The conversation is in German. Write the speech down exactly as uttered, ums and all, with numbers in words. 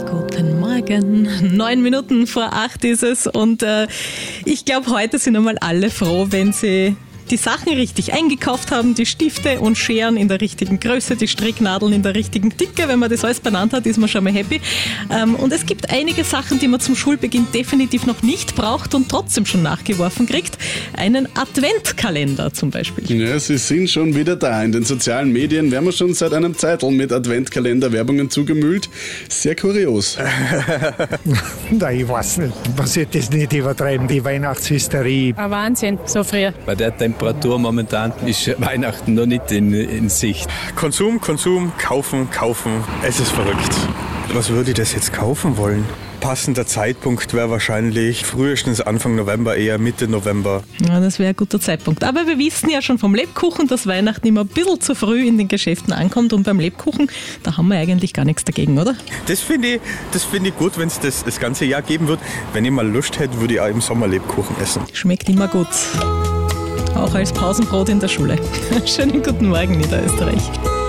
Guten Morgen. Neun Minuten vor acht ist es und äh, ich glaube, heute sind einmal alle froh, wenn sie die Sachen richtig eingekauft haben, die Stifte und Scheren in der richtigen Größe, die Stricknadeln in der richtigen Dicke. Wenn man das alles benannt hat, ist man schon mal happy. Und es gibt einige Sachen, die man zum Schulbeginn definitiv noch nicht braucht und trotzdem schon nachgeworfen kriegt. Einen Adventkalender zum Beispiel. Ja, sie sind schon wieder da. In den sozialen Medien werden wir schon seit einem Zeitl mit Adventkalender-Werbungen zugemüllt. Sehr kurios. Nein, ich weiß nicht. Man sollte das nicht übertreiben, die Weihnachtshysterie. Ein Wahnsinn, so früh. Bei der Temperatur momentan ist Weihnachten noch nicht in, in Sicht. Konsum, Konsum, kaufen, kaufen. Es ist verrückt. Was würde ich das jetzt kaufen wollen? Passender Zeitpunkt wäre wahrscheinlich frühestens Anfang November, eher Mitte November. Ja, das wäre ein guter Zeitpunkt. Aber wir wissen ja schon vom Lebkuchen, dass Weihnachten immer ein bisschen zu früh in den Geschäften ankommt. Und beim Lebkuchen, da haben wir eigentlich gar nichts dagegen, oder? Das finde ich, das finde ich gut, wenn es das das ganze Jahr geben wird. Wenn ich mal Lust hätte, würde ich auch im Sommer Lebkuchen essen. Schmeckt immer gut. Auch als Pausenbrot in der Schule. Schönen guten Morgen, Niederösterreich.